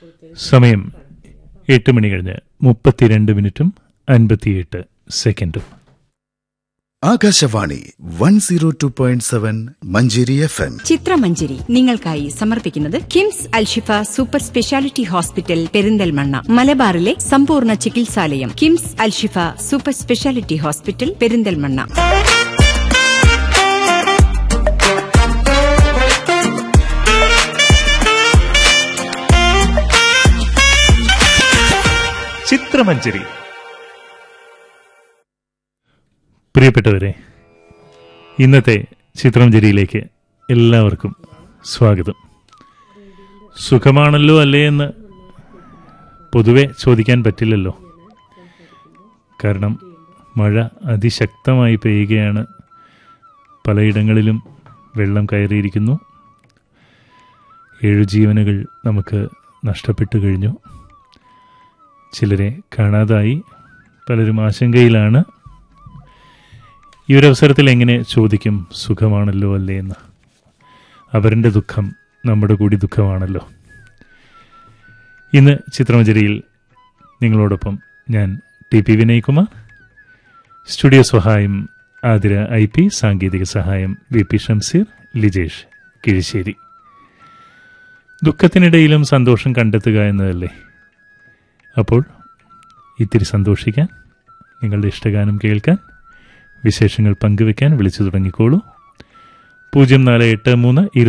സമയം 8 മണി കഴിഞ്ഞ് 32 മിനിറ്റും 58 സെക്കൻഡും. ആകാശവാണി 102.7 മഞ്ചേരി FM. ചിത്രമഞ്ചേരി നിങ്ങൾക്കായി സമർപ്പിക്കുന്നത് KIMS Alshifa super speciality hospital Perinthalmanna, മലബാറിലെ സമ്പൂർണ്ണ ചികിത്സാലയം. KIMS Alshifa super speciality hospital Perinthalmanna. ചിത്രമഞ്ചേരി. പ്രിയപ്പെട്ടവരെ, ഇന്നത്തെ ചിത്രമഞ്ചേരിയിലേക്ക് എല്ലാവർക്കും സ്വാഗതം. സുഖമാണല്ലോ അല്ലേ എന്ന് പൊതുവെ ചോദിക്കാൻ പറ്റില്ലല്ലോ. കാരണം മഴ അതിശക്തമായി പെയ്യുകയാണ്. പലയിടങ്ങളിലും വെള്ളം കയറിയിരിക്കുന്നു. 7 ജീവനുകൾ നമുക്ക് നഷ്ടപ്പെട്ടു കഴിഞ്ഞു. ചിലരെ കാണാതായി. പലരും ആശങ്കയിലാണ്. ഈ ഒരു അവസരത്തിൽ എങ്ങനെ ചോദിക്കും സുഖമാണല്ലോ അല്ലേ എന്ന്? അവരുടെ ദുഃഖം നമ്മുടെ കൂടി ദുഃഖമാണല്ലോ. ഇന്ന് ചിത്രമഞ്ചേരിയിൽ നിങ്ങളോടൊപ്പം ഞാൻ TP വിനയ്കുമാർ. സ്റ്റുഡിയോ സഹായം ആതിര IP, സാങ്കേതിക സഹായം VP ഷംസീർ, ലിജേഷ് കിഴിശ്ശേരി. ദുഃഖത്തിനിടയിലും സന്തോഷം കണ്ടെത്തുക എന്നതല്ലേ. അപ്പോൾ ഇത്തിരി സന്തോഷിക്കാൻ, നിങ്ങളുടെ ഇഷ്ടഗാനം കേൾക്കാൻ, വിശേഷങ്ങൾ പങ്കുവെക്കാൻ വിളിച്ചു തുടങ്ങിക്കോളൂ. 0483